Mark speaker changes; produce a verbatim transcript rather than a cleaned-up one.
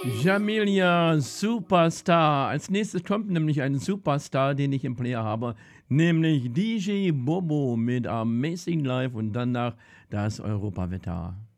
Speaker 1: Jamelia Superstar. Als nächstes kommt nämlich ein Superstar, den ich im Player habe, nämlich D J Bobo mit Amazing Life und danach das Europawetter.